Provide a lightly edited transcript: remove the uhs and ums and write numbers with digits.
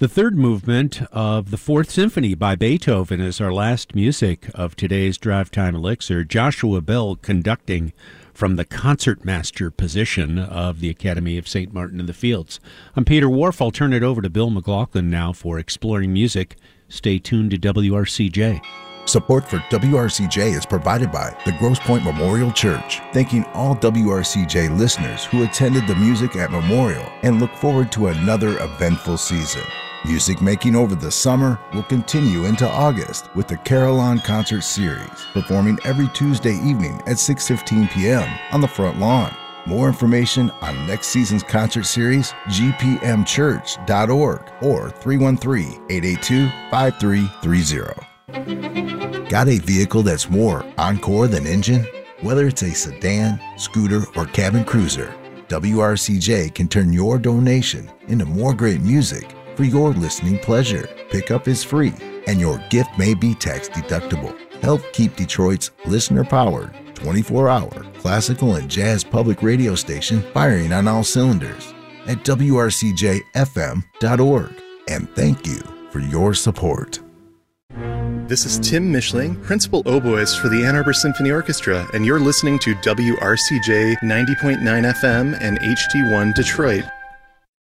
The third movement of the Fourth Symphony by Beethoven is our last music of today's Drive Time Elixir. Joshua Bell conducting from the concertmaster position of the Academy of St. Martin in the Fields. I'm Peter Wharf. I'll turn it over to Bill McLaughlin now for Exploring Music. Stay tuned to WRCJ. Support for WRCJ is provided by the Grosse Pointe Memorial Church, thanking all WRCJ listeners who attended the music at Memorial and look forward to another eventful season. Music making over the summer will continue into August with the Carillon Concert Series, performing every Tuesday evening at 6:15 p.m. on the front lawn. More information on next season's concert series, gpmchurch.org or 313-882-5330. Got a vehicle that's more Encore than engine? Whether it's a sedan, scooter, or cabin cruiser, WRCJ can turn your donation into more great music for your listening pleasure. Pickup is free, and your gift may be tax deductible. Help keep Detroit's listener-powered, 24-hour classical and jazz public radio station firing on all cylinders at WRCJFM.org. And thank you for your support. This is Tim Mischling, Principal Oboist for the Ann Arbor Symphony Orchestra, and you're listening to WRCJ 90.9 FM and HD1 Detroit.